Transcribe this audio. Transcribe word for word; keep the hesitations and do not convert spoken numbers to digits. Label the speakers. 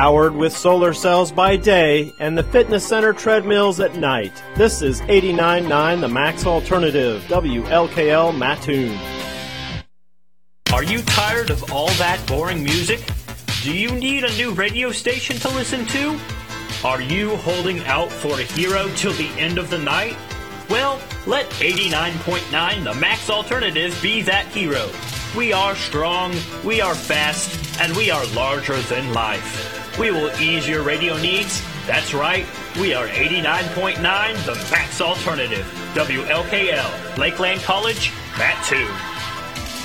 Speaker 1: Powered with solar cells by day and the fitness center treadmills at night. This is eighty-nine point nine The Max Alternative, W L K L Mattoon.
Speaker 2: Are you tired of all that boring music? Do you need a new radio station to listen to? Are you holding out for a hero till the end of the night? Well, let eighty-nine point nine The Max Alternative be that hero. We are strong, we are fast, and we are larger than life. We will ease your radio needs. That's right, we are eighty-nine point nine The Max Alternative. W L K L, Lakeland College, Mattoon.